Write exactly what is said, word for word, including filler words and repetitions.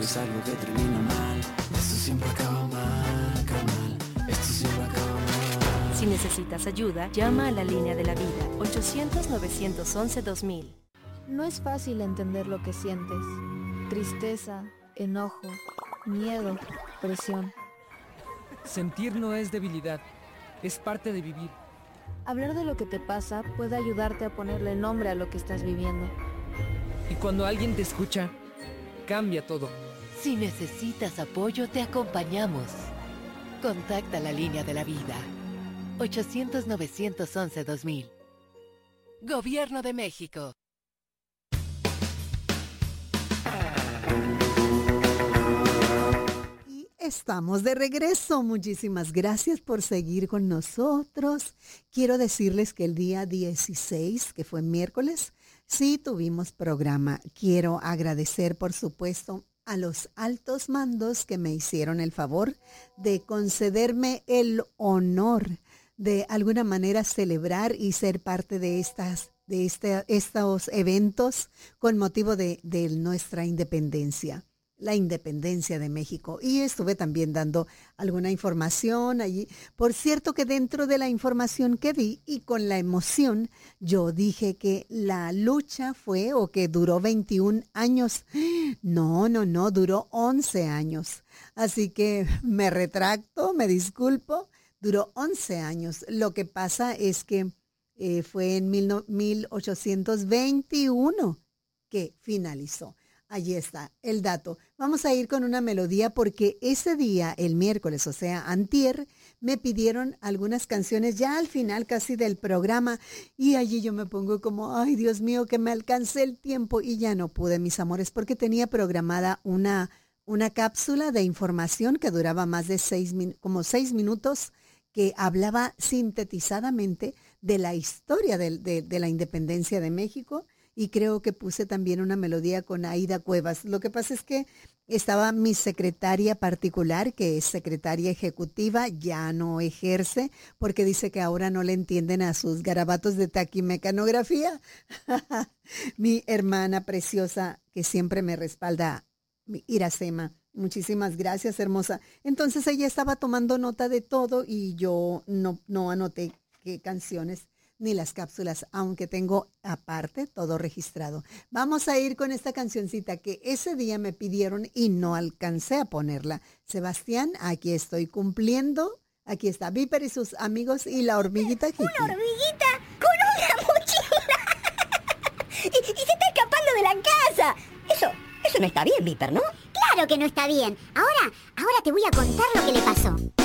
es algo que termina mal. Esto siempre acaba mal, carnal. Esto siempre acaba mal. Si necesitas ayuda, llama a la línea de la vida, ochocientos, novecientos once, dos mil. No es fácil entender lo que sientes. Tristeza, enojo, miedo, presión. Sentir no es debilidad, es parte de vivir. Hablar de lo que te pasa puede ayudarte a ponerle nombre a lo que estás viviendo. Y cuando alguien te escucha, cambia todo. Si necesitas apoyo, te acompañamos. Contacta la línea de la vida. ochocientos, novecientos once, dos mil. Gobierno de México. Y estamos de regreso. Muchísimas gracias por seguir con nosotros. Quiero decirles que el día dieciséis, que fue miércoles, sí tuvimos programa. Quiero agradecer, por supuesto, a los altos mandos que me hicieron el favor de concederme el honor de alguna manera celebrar y ser parte de estas de este, estos eventos con motivo de, de nuestra independencia, la independencia de México. Y estuve también dando alguna información allí. Por cierto que dentro de la información que di y con la emoción, yo dije que la lucha fue o que duró veintiún años. No, no, no, duró once años. Así que me retracto, me disculpo. Duró once años. Lo que pasa es que eh, fue en mil, no, mil ochocientos veintiuno que finalizó. Allí está el dato. Vamos a ir con una melodía porque ese día, el miércoles, o sea, antier, me pidieron algunas canciones ya al final casi del programa y allí yo me pongo como, ay Dios mío, que me alcancé el tiempo y ya no pude, mis amores, porque tenía programada una, una cápsula de información que duraba más de seis, como seis minutos, que hablaba sintetizadamente de la historia de, de, de la independencia de México, y creo que puse también una melodía con Aida Cuevas. Lo que pasa es que estaba mi secretaria particular, que es secretaria ejecutiva, ya no ejerce, porque dice que ahora no le entienden a sus garabatos de taquimecanografía. Mi hermana preciosa, que siempre me respalda, Iracema. Muchísimas gracias, hermosa. Entonces ella estaba tomando nota de todo y yo no, no anoté qué canciones ni las cápsulas, aunque tengo aparte todo registrado. Vamos a ir con esta cancioncita que ese día me pidieron y no alcancé a ponerla. Sebastián, aquí estoy cumpliendo. Aquí está Viper y sus amigos y la hormiguita Kitty. ¡Una hormiguita con una mochila! y, y se está escapando de la casa. Eso, eso no está bien, Viper, ¿no? Claro que no está bien. Ahora, ahora te voy a contar lo que le pasó.